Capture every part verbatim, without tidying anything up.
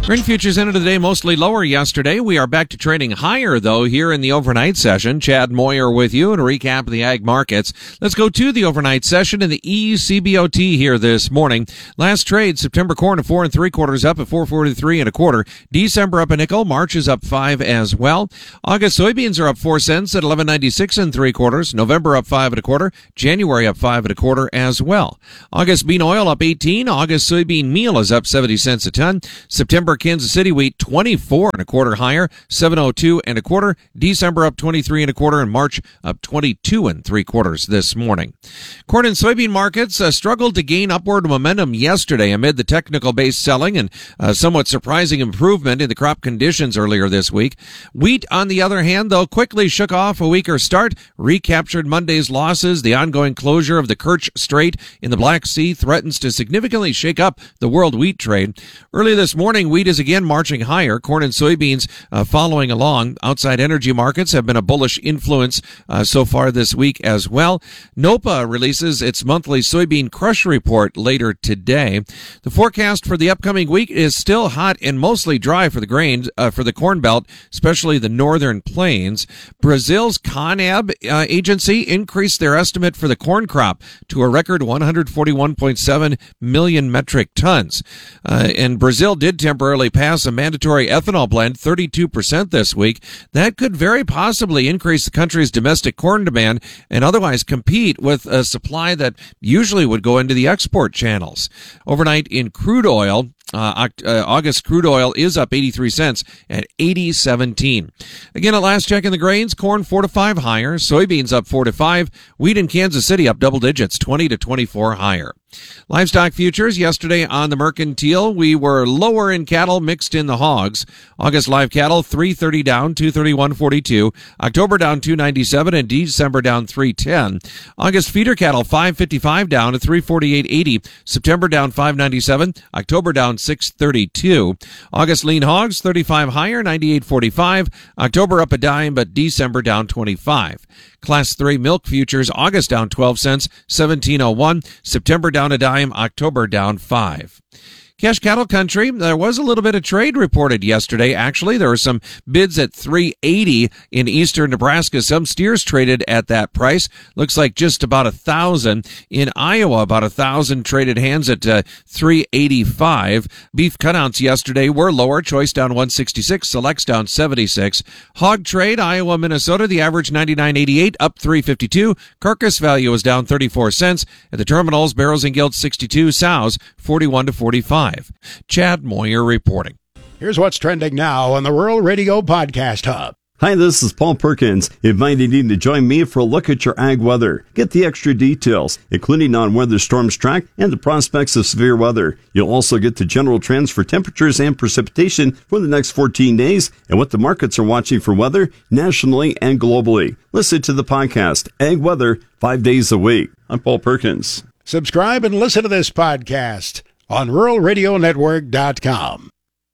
Grain futures ended the day mostly lower yesterday. We are back to trading higher, though, here in the overnight session. Chad Moyer with you and a recap of the ag markets. Let's go to the overnight session in the E C B O T here this morning. Last trade, September corn at four and three quarters up at four forty-three and a quarter. December up a nickel. March is up five as well. August soybeans are up four cents at eleven ninety-six and three quarters. November up five and a quarter. January up five and a quarter as well. August bean oil up eighteen. August soybean meal is up seventy cents a ton. September Kansas City wheat twenty-four and a quarter higher, seven oh two and a quarter. December up twenty-three and a quarter, and March up twenty-two and three quarters this morning. Corn and soybean markets uh, struggled to gain upward momentum yesterday amid the technical-based selling and uh, somewhat surprising improvement in the crop conditions earlier this week. Wheat, on the other hand, though, quickly shook off a weaker start, recaptured Monday's losses. The ongoing closure of the Kerch Strait in the Black Sea threatens to significantly shake up the world wheat trade. Early this morning, wheat is again marching higher. Corn and soybeans uh, following along. Outside energy markets have been a bullish influence uh, so far this week as well. NOPA releases its monthly soybean crush report later today. The forecast for the upcoming week is still hot and mostly dry for the grains, uh, for the Corn Belt, especially the northern plains. Brazil's CONAB uh, agency increased their estimate for the corn crop to a record one hundred forty-one point seven million metric tons. Uh, and Brazil did temporarily pass a mandatory ethanol blend thirty-two percent this week. That could very possibly increase the country's domestic corn demand and otherwise compete with a supply that usually would go into the export channels. Overnight in crude oil, Uh, uh, August crude oil is up eighty-three cents at eighty seventeen. Again, at last check in the grains, corn four to five higher, soybeans up four to five, wheat in Kansas City up double digits, twenty to twenty-four higher. Livestock futures yesterday on the mercantile, we were lower in cattle, mixed in the hogs. August live cattle three thirty down, two thirty-one forty-two. October down two ninety-seven and December down three ten. August feeder cattle five fifty-five down to three forty-eight eighty. September down five ninety-seven. October down six thirty-two. August lean hogs thirty-five higher, ninety-eight forty-five. October up a dime, but December down twenty-five. Class three milk futures, August down twelve cents, seventeen oh one. September down a dime, October down five. Cash cattle country, there was a little bit of trade reported yesterday. Actually, there were some bids at three eighty in eastern Nebraska. Some steers traded at that price. Looks like just about a thousand. In Iowa, about a thousand traded hands at uh, three eighty-five. Beef cutouts yesterday were lower. Choice down one sixty-six. Selects down seventy-six. Hog trade, Iowa, Minnesota, the average ninety-nine eighty-eight, up three fifty-two. Carcass value is down thirty-four cents. At the terminals, barrels and gilts sixty-two. Sows forty-one to forty-five. Chad Moyer reporting. Here's what's trending now on the Rural Radio Podcast Hub. Hi, this is Paul Perkins, inviting you to join me for a look at your ag weather. Get the extra details, including on where the storms track and the prospects of severe weather. You'll also get the general trends for temperatures and precipitation for the next fourteen days and what the markets are watching for weather nationally and globally. Listen to the podcast, Ag Weather, five days a week. I'm Paul Perkins. Subscribe and listen to this podcast on rural radio network dot com.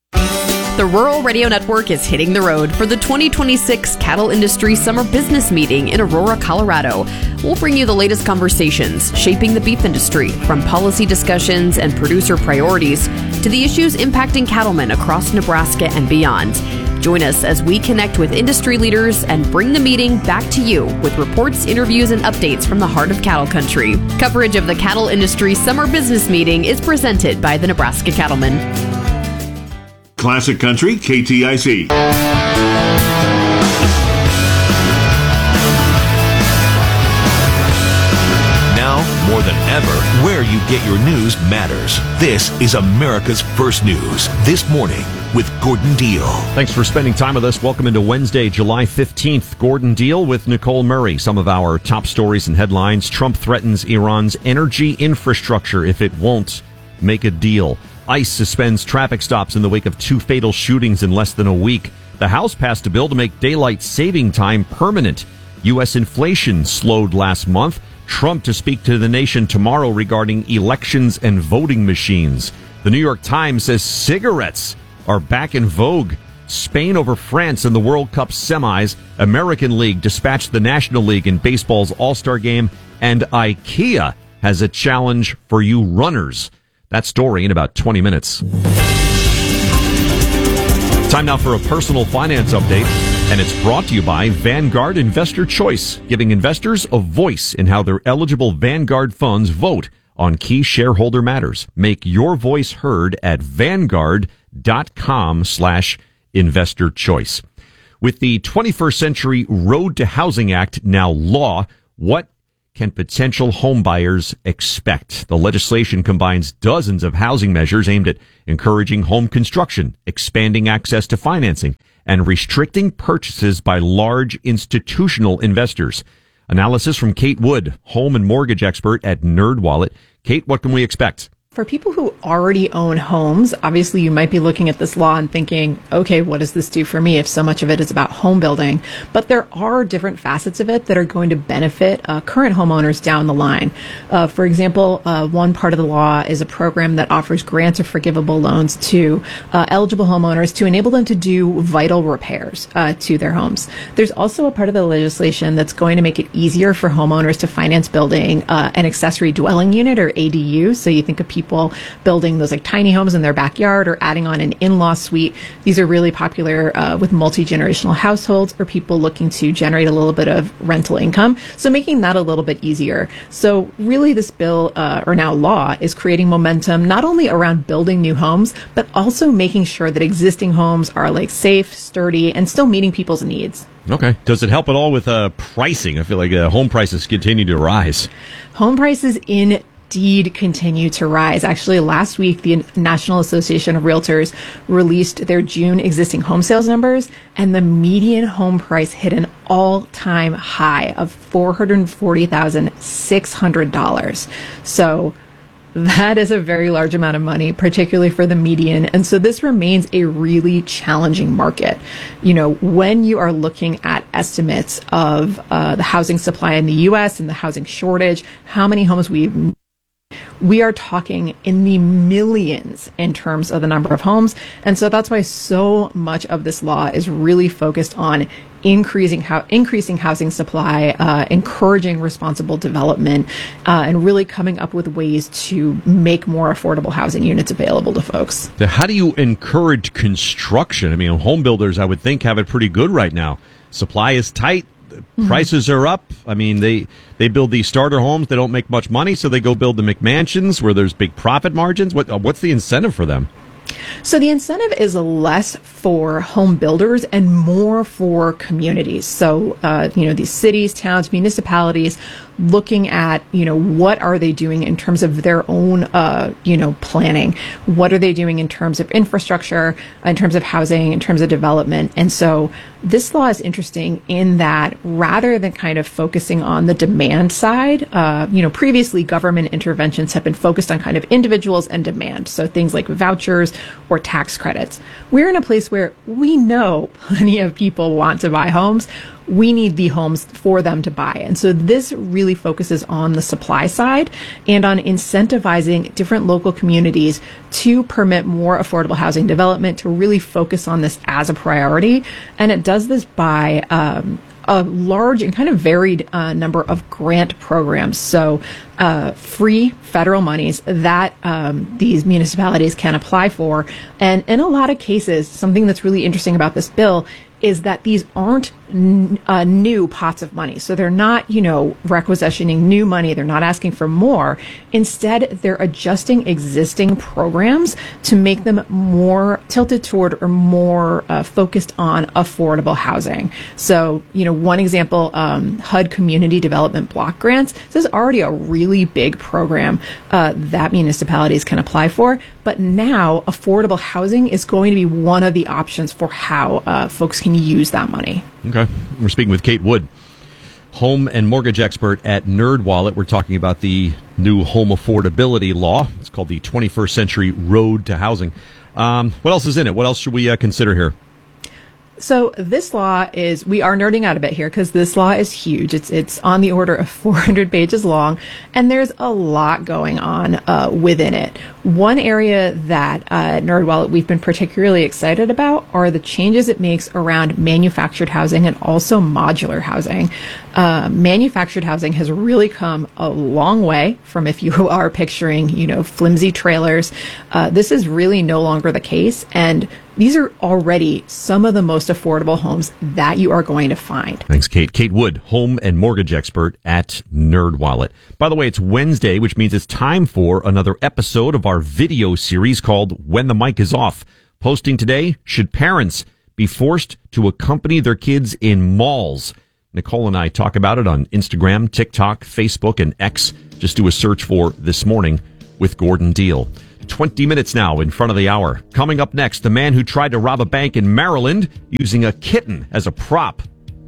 The Rural Radio Network is hitting the road for the twenty twenty-six Cattle Industry Summer Business Meeting in Aurora, Colorado. We'll bring you the latest conversations shaping the beef industry, from policy discussions and producer priorities to the issues impacting cattlemen across Nebraska and beyond. Join us as we connect with industry leaders and bring the meeting back to you with reports, interviews, and updates from the heart of cattle country. Coverage of the Cattle Industry Summer Business Meeting is presented by the Nebraska Cattlemen. Classic Country, K T I C. Now, more than ever, where you get your news matters. This is America's First News. This morning with Gordon Deal. Thanks for spending time with us. Welcome into Wednesday, July fifteenth. Gordon Deal with Nicole Murray. Some of our top stories and headlines. Trump threatens Iran's energy infrastructure if it won't make a deal. ICE suspends traffic stops in the wake of two fatal shootings in less than a week. The House passed a bill to make daylight saving time permanent. U S inflation slowed last month. Trump to speak to the nation tomorrow regarding elections and voting machines. The New York Times says cigarettes are back in vogue. Spain over France in the World Cup semis. American League dispatched the National League in baseball's All-Star Game. And IKEA has a challenge for you runners. That story in about twenty minutes. Time now for a personal finance update, and it's brought to you by Vanguard Investor Choice, giving investors a voice in how their eligible Vanguard funds vote on key shareholder matters. Make your voice heard at vanguard.com slash investor choice. With the twenty-first Century Road to Housing Act now law, what can potential home buyers expect? The legislation combines dozens of housing measures aimed at encouraging home construction, expanding access to financing, and restricting purchases by large institutional investors. Analysis from Kate Wood, home and mortgage expert at NerdWallet. Kate, what can we expect? For people who already own homes, obviously you might be looking at this law and thinking, okay, what does this do for me if so much of it is about home building? But there are different facets of it that are going to benefit uh, current homeowners down the line. Uh, for example, uh, one part of the law is a program that offers grants or forgivable loans to uh, eligible homeowners to enable them to do vital repairs uh, to their homes. There's also a part of the legislation that's going to make it easier for homeowners to finance building uh, an accessory dwelling unit, or A D U. So you think of people people building those like tiny homes in their backyard or adding on an in-law suite. These are really popular uh, with multi-generational households or people looking to generate a little bit of rental income. So making that a little bit easier. So really this bill uh, or now law is creating momentum not only around building new homes, but also making sure that existing homes are like safe, sturdy, and still meeting people's needs. Okay. Does it help at all with uh, pricing? I feel like uh, home prices continue to rise. Home prices in Indeed continue to rise. Actually, last week, the National Association of Realtors released their June existing home sales numbers, and the median home price hit an all-time high of four hundred forty thousand six hundred dollars. So that is a very large amount of money, particularly for the median. And so this remains a really challenging market. You know, when you are looking at estimates of uh, the housing supply in the U S and the housing shortage, how many homes we've we are talking in the millions in terms of the number of homes. And so that's why so much of this law is really focused on increasing how increasing housing supply, uh, encouraging responsible development, uh, and really coming up with ways to make more affordable housing units available to folks. So how do you encourage construction? I mean, home builders, I would think, have it pretty good right now. Supply is tight. Mm-hmm. Prices are up. I mean, they they build these starter homes. They don't make much money, so they go build the McMansions where there's big profit margins. What what's the incentive for them? So the incentive is less for home builders and more for communities. So, uh, you know, these cities, towns, municipalities looking at, you know, what are they doing in terms of their own, uh, you know, planning? What are they doing in terms of infrastructure, in terms of housing, in terms of development? And so this law is interesting in that rather than kind of focusing on the demand side, uh, you know, previously government interventions have been focused on kind of individuals and demand. So things like vouchers or tax credits. We're in a place where we know plenty of people want to buy homes. We need the homes for them to buy. And so this really focuses on the supply side and on incentivizing different local communities to permit more affordable housing development, to really focus on this as a priority. And it does this by um, a large and kind of varied uh, number of grant programs. So uh, free federal monies that um, these municipalities can apply for. And in a lot of cases, something that's really interesting about this bill is that these aren't n- uh, new pots of money. So they're not, you know, requisitioning new money. They're not asking for more. Instead, they're adjusting existing programs to make them more tilted toward or more uh, focused on affordable housing. So, you know, one example, um, H U D Community Development Block Grants. This is already a really big program uh, that municipalities can apply for. But now affordable housing is going to be one of the options for how uh, folks can use that money. Okay. We're speaking with Kate Wood, home and mortgage expert at NerdWallet. We're talking about the new home affordability law. It's called the twenty-first Century Road to Housing. Um, what else is in it? What else should we uh, consider here? So this law is, we are nerding out a bit here because this law is huge. It's it's on the order of four hundred pages long, and there's a lot going on uh, within it. One area that uh, at NerdWallet we've been particularly excited about are the changes it makes around manufactured housing and also modular housing. Uh, manufactured housing has really come a long way from if you are picturing, you know, flimsy trailers. Uh, this is really no longer the case, and these are already some of the most affordable homes that you are going to find. Thanks, Kate. Kate Wood, home and mortgage expert at NerdWallet. By the way, it's Wednesday, which means it's time for another episode of our video series called When the Mic is Off. Posting today, should parents be forced to accompany their kids in malls? Nicole and I talk about it on Instagram, TikTok, Facebook, and X. Just do a search for This Morning with Gordon Deal. twenty minutes now in front of the hour. Coming up next, the man who tried to rob a bank in Maryland using a kitten as a prop.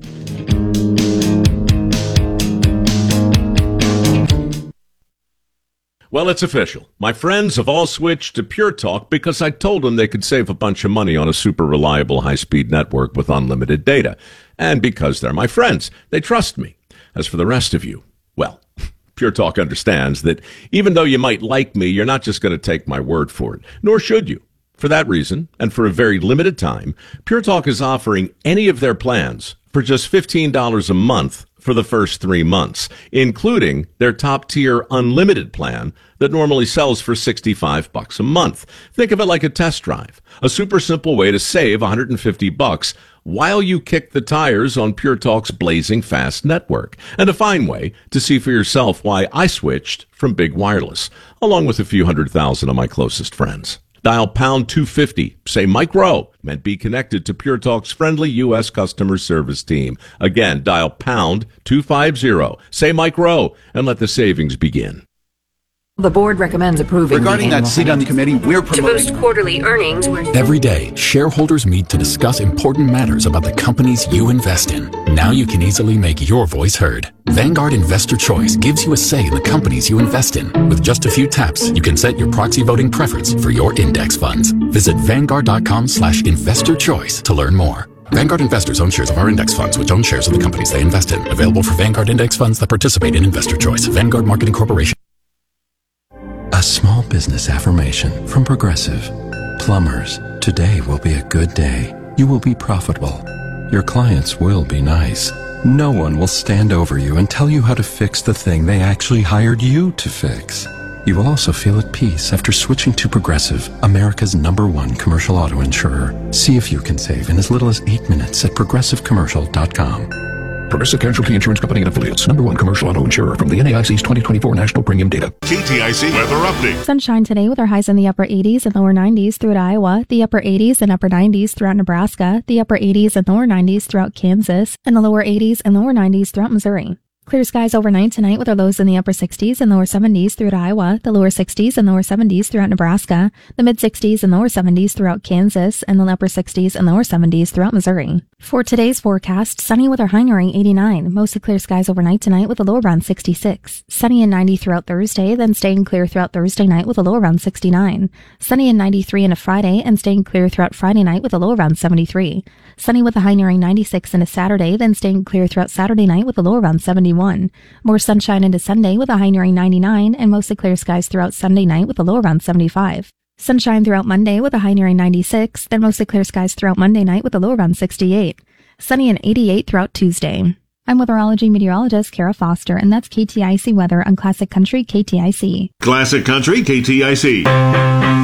Well, it's official. My friends have all switched to Pure Talk because I told them they could save a bunch of money on a super reliable high-speed network with unlimited data. And because they're my friends, they trust me. As for the rest of you, well, Pure Talk understands that even though you might like me, you're not just going to take my word for it, nor should you. For that reason, and for a very limited time, Pure Talk is offering any of their plans for just fifteen dollars a month for the first three months, including their top-tier unlimited plan that normally sells for sixty-five bucks a month. Think of it like a test drive, a super simple way to save one hundred fifty bucks while you kick the tires on Pure Talk's blazing fast network, and a fine way to see for yourself why I switched from Big Wireless, along with a few hundred thousand of my closest friends. Dial pound two fifty, say Mike Rowe, and be connected to Pure Talk's friendly U S customer service team. Again, dial pound two fifty, say Mike Rowe, and let the savings begin. The board recommends approving. Regarding that seat on the committee, we're promoting. To boost quarterly earnings. Every day, shareholders meet to discuss important matters about the companies you invest in. Now you can easily make your voice heard. Vanguard Investor Choice gives you a say in the companies you invest in. With just a few taps, you can set your proxy voting preference for your index funds. Visit Vanguard.com slash investor choice to learn more. Vanguard investors own shares of our index funds, which own shares of the companies they invest in. Available for Vanguard index funds that participate in Investor Choice. Vanguard Marketing Corporation. A small business affirmation from Progressive. Plumbers, today will be a good day. You will be profitable. Your clients will be nice. No one will stand over you and tell you how to fix the thing they actually hired you to fix. You will also feel at peace after switching to Progressive, America's number one commercial auto insurer. See if you can save in as little as eight minutes at progressive commercial dot com. Progressive Casualty Insurance Company and Affiliates. Number one commercial auto insurer from the N A I C's twenty twenty-four National Premium Data. K T I C Weather Update. Sunshine today with our highs in the upper eighties and lower nineties throughout Iowa, the upper eighties and upper nineties throughout Nebraska, the upper eighties and lower nineties throughout Kansas, and the lower eighties and lower nineties throughout Missouri. Clear skies overnight tonight with our lows in the upper sixties and lower seventies throughout Iowa, the lower sixties and lower seventies throughout Nebraska, the mid sixties and lower seventies throughout Kansas, and the upper sixties and lower seventies throughout Missouri. For today's forecast, sunny with our high nearing eighty-nine, mostly clear skies overnight tonight with a low around sixty-six. Sunny and ninety throughout Thursday, then staying clear throughout Thursday night with a low around sixty-nine. Sunny and ninety-three into Friday, and staying clear throughout Friday night with a low around seventy-three. Sunny with a high nearing ninety-six into Saturday, then staying clear throughout Saturday night with a low around seventy-one. More sunshine into Sunday with a high nearing ninety-nine, and mostly clear skies throughout Sunday night with a low around seventy-five. Sunshine throughout Monday with a high nearing ninety-six, then mostly clear skies throughout Monday night with a low around sixty-eight. Sunny and eighty-eight throughout Tuesday. I'm weatherology meteorologist Kara Foster, and that's K T I C weather on Classic Country K T I C. Classic Country K T I C.